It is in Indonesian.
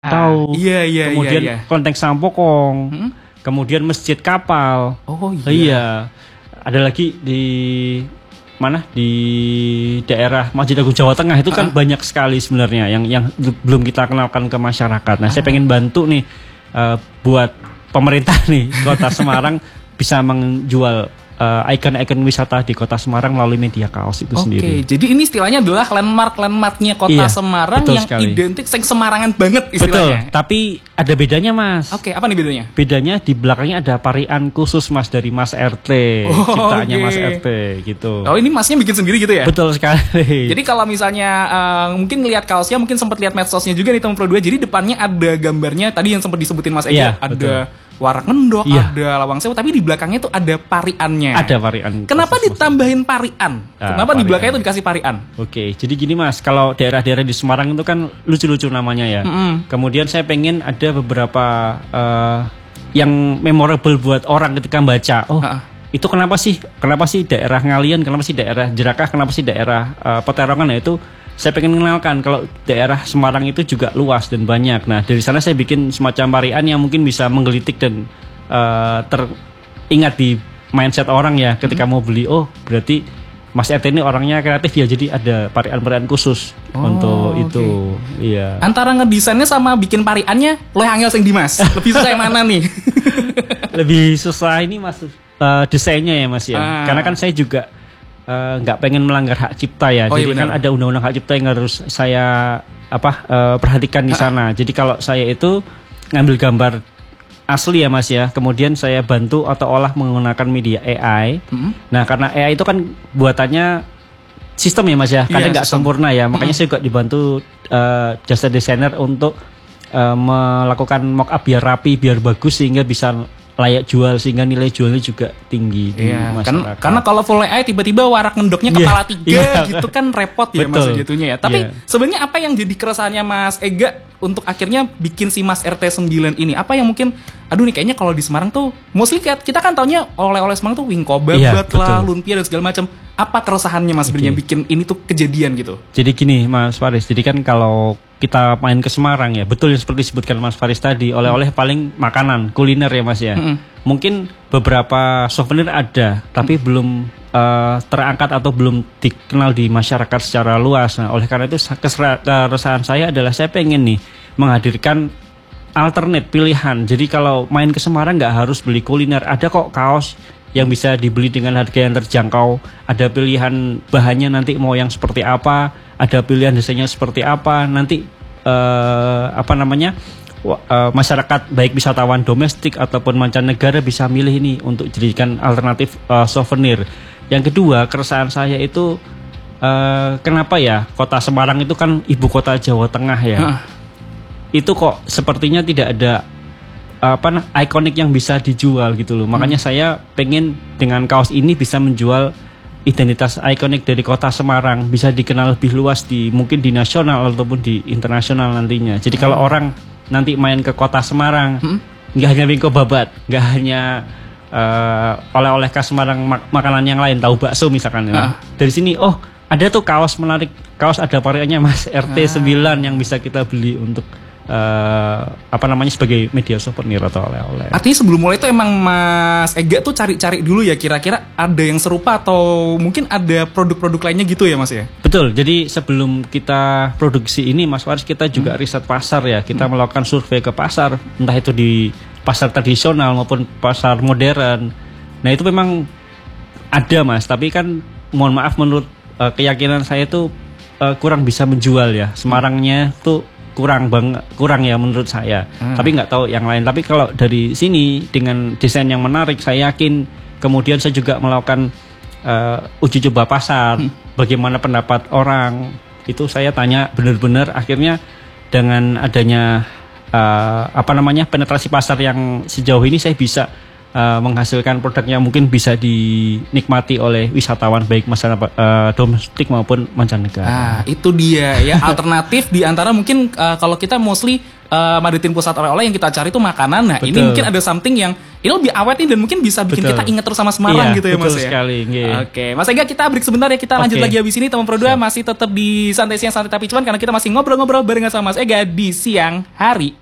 tahu. Iya. Kemudian Kelenteng Sampokong. Kemudian Masjid Kapal. Oh iya. Iya. Ada lagi di mana, di daerah Masjid Agung Jawa Tengah itu kan banyak sekali sebenarnya yang belum kita kenalkan ke masyarakat. Nah, saya pengen bantu nih buat pemerintah nih Kota Semarang bisa menjual ikon-ikon wisata di Kota Semarang melalui media kaos itu sendiri. Oke, jadi ini istilahnya adalah landmark-landmarknya Kota Semarang yang sekali. Identik Semarangan banget istilahnya. Betul, tapi ada bedanya, Mas. Oke, apa nih bedanya? Bedanya di belakangnya ada parian khusus, Mas, dari Mas RT, ciptaannya Mas RT gitu. Oh, ini Masnya bikin sendiri gitu ya? Betul sekali. Jadi kalau misalnya mungkin lihat kaosnya, mungkin sempat lihat medsosnya juga nih teman Pro 2. Jadi depannya ada gambarnya tadi yang sempat disebutin Mas Ega, ada betul. Warak Ngendok, ada Lawang Sewu, tapi di belakangnya tuh ada pariannya. Ada parian. Kenapa ditambahin parian? Kenapa di belakangnya tuh dikasih parian? Oke, jadi gini, Mas, kalau daerah-daerah di Semarang itu kan lucu-lucu namanya ya. Kemudian saya pengen ada beberapa yang memorable buat orang ketika baca. Itu kenapa sih daerah Ngalian, kenapa sih daerah Jerakah, kenapa sih daerah Peterongan? Nah, itu saya pengen mengenalkan kalau daerah Semarang itu juga luas dan banyak. Nah, dari sana saya bikin semacam parian yang mungkin bisa menggelitik dan teringat di mindset orang ya ketika mau beli. Oh, berarti Mas RT ini orangnya kreatif ya, jadi ada parian-parian khusus untuk itu. Iya. Antara ngedesainnya sama bikin pariannya, lo yang angel sing Dimas. Lebih susah yang mana nih? Lebih susah ini, Mas, desainnya ya, Mas ya. Karena kan saya juga nggak pengen melanggar hak cipta ya. Jadi kan ada undang-undang hak cipta yang harus saya perhatikan di sana. Jadi kalau saya itu ngambil gambar asli ya, Mas ya, kemudian saya bantu atau olah menggunakan media AI. Nah, karena AI itu kan buatannya sistem ya, Mas ya, kadang nggak sempurna ya. Makanya saya juga dibantu jasa desainer untuk melakukan mock up biar rapi, biar bagus sehingga bisa layak jual, sehingga nilai jualnya juga tinggi di masyarakat. Karena kalau full AI tiba-tiba Warak Ngendoknya kepala 3 gitu kan repot ya, Mas, jatuhnya ya. Tapi sebenarnya apa yang jadi keresahannya Mas Ega untuk akhirnya bikin si Mas RT 9 ini? Apa yang mungkin aduh nih kayaknya kalau di Semarang tuh mostly kita kan taunya oleh-oleh Semarang tuh wingko babat lah, lumpia dan segala macam. Apa keresahannya Mas sebenarnya bikin ini tuh kejadian gitu? Jadi gini, Mas Faris, jadi kan kalau kita main ke Semarang ya, betul yang seperti disebutkan Mas Faris tadi, oleh-oleh paling makanan, kuliner ya, Mas ya. Mungkin beberapa souvenir ada, tapi belum terangkat atau belum dikenal di masyarakat secara luas. Nah, oleh karena itu keresahan saya adalah saya pengen nih menghadirkan alternate pilihan. Jadi kalau main ke Semarang nggak harus beli kuliner, ada kok kaos yang bisa dibeli dengan harga yang terjangkau. Ada pilihan bahannya nanti mau yang seperti apa, ada pilihan desainnya seperti apa. Nanti masyarakat baik wisatawan domestik ataupun mancanegara bisa milih ini untuk jadikan alternatif souvenir. Yang kedua, keresahan saya itu kenapa ya Kota Semarang itu kan ibu kota Jawa Tengah ya. Itu kok sepertinya tidak ada ikonik yang bisa dijual gitu loh. Makanya saya pengen dengan kaos ini bisa menjual identitas ikonik dari Kota Semarang, bisa dikenal lebih luas mungkin di nasional ataupun di internasional nantinya. Jadi kalau orang nanti main ke Kota Semarang, nggak hanya wingko babat, nggak hanya oleh-oleh khas Semarang, makanan yang lain, tahu bakso misalkan. Dari sini, oh ada tuh kaos menarik, kaos ada pariannya Mas RT 9 yang bisa kita beli untuk sebagai media souvenir atau oleh-oleh. Artinya sebelum mulai itu emang Mas Ega tuh cari-cari dulu ya, kira-kira ada yang serupa atau mungkin ada produk-produk lainnya gitu ya, Mas ya? Betul, jadi sebelum kita produksi ini Mas Faris, kita juga riset pasar ya. Kita melakukan survei ke pasar, entah itu di pasar tradisional maupun pasar modern. Nah itu memang ada, Mas, tapi kan mohon maaf menurut keyakinan saya tuh kurang bisa menjual ya. Semarangnya tuh kurang ya menurut saya. Tapi nggak tahu yang lain. Tapi kalau dari sini dengan desain yang menarik, saya yakin. Kemudian saya juga melakukan uji coba pasar. Bagaimana pendapat orang? Itu saya tanya benar-benar. Akhirnya dengan adanya penetrasi pasar yang sejauh ini, saya bisa menghasilkan produknya mungkin bisa dinikmati oleh wisatawan baik masyarakat domestik maupun mancanegara. Itu dia ya alternatif di antara mungkin kalau kita mostly Maritim Pusat Oleh-oleh yang kita cari itu makanan. Nah, ini mungkin ada something yang ini lebih awet nih dan mungkin bisa bikin kita ingat terus sama Semarang gitu ya Mas ya. Sekali, Oke, Mas Ega kita break sebentar ya, kita lanjut lagi habis ini teman Pro 2 masih tetap di Santai Siang Santai Tapi Cuan karena kita masih ngobrol-ngobrol barengan sama Mas Ega di siang hari.